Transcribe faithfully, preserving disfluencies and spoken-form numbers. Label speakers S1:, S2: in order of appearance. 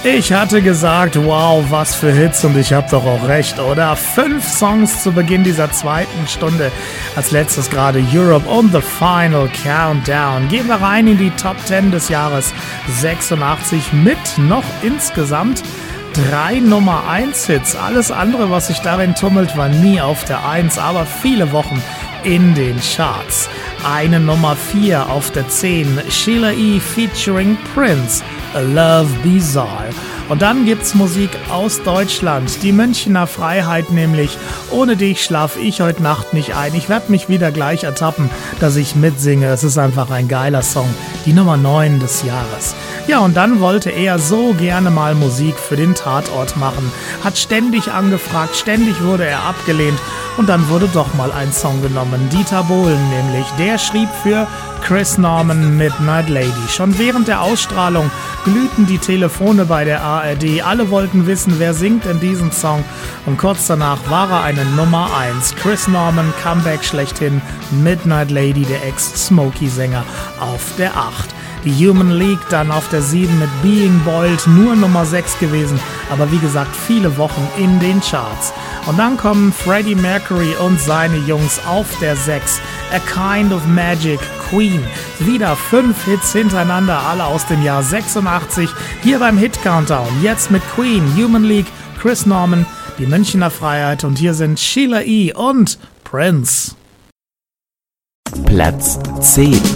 S1: Ich hatte gesagt, wow, was für Hits, und ich habe doch auch recht, oder? Fünf Songs zu Beginn dieser zweiten Stunde. Als letztes gerade Europe und The Final Countdown. Gehen wir rein in die Top zehn des Jahres sechsundachtzig mit noch insgesamt drei Nummer eins Hits. Alles andere, was sich darin tummelt, war nie auf der eins, aber viele Wochen in den Charts. Eine Nummer vier auf der zehn, Sheila E. featuring Prince, A Love Bizarre. Und dann gibt's Musik aus Deutschland, die Münchner Freiheit nämlich. Ohne dich schlaf ich heute Nacht nicht ein. Ich werde mich wieder gleich ertappen, dass ich mitsinge. Es ist einfach ein geiler Song, die Nummer neun des Jahres. Ja, und dann wollte er so gerne mal Musik für den Tatort machen. Hat ständig angefragt, ständig wurde er abgelehnt. Und dann wurde doch mal ein Song genommen, Dieter Bohlen nämlich. Der schrieb für Chris Norman Midnight Lady. Schon während der Ausstrahlung glühten die Telefone bei der A R D. Alle wollten wissen, wer singt denn diesen Song. Und kurz danach war er eine Nummer eins. Chris Norman, Comeback schlechthin, Midnight Lady, der Ex-Smokey-Sänger, auf der acht. Die Human League dann auf der sieben mit Being Boiled, nur Nummer sechs gewesen, aber wie gesagt, viele Wochen in den Charts. Und dann kommen Freddie Mercury und seine Jungs auf der sechs, A Kind of Magic, Queen. Wieder fünf Hits hintereinander, alle aus dem Jahr sechsundachtzig, hier beim Hit Countdown. Jetzt mit Queen, Human League, Chris Norman, die Münchner Freiheit, und hier sind Sheila E. und Prince.
S2: Platz zehn.